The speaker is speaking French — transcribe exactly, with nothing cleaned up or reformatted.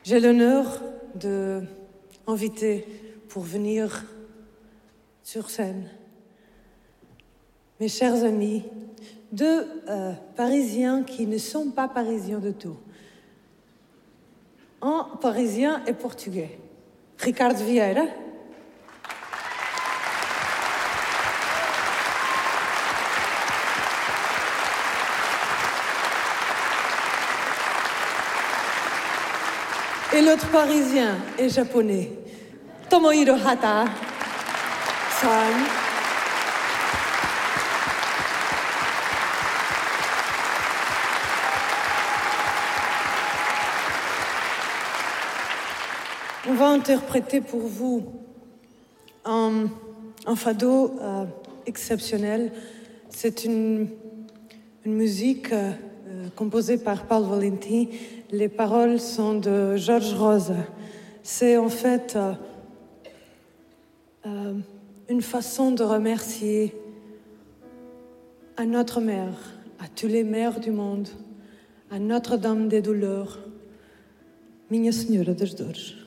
J'ai l'honneur d'inviter pour venir sur scène mes chers amis, deux euh, Parisiens qui ne sont pas Parisiens du tout. Un Parisien et portugais. Ricardo Vieira. Et l'autre Parisien est japonais. Tomohiro Hata. San. On va interpréter pour vous un, un fado euh, exceptionnel. C'est une, une musique euh, composée par Paul Valenti. Les paroles sont de George Rosa. C'est en fait euh, euh, une façon de remercier à notre mère, à toutes les mères du monde, à Notre-Dame des Douleurs, Minha Senhora das Dores.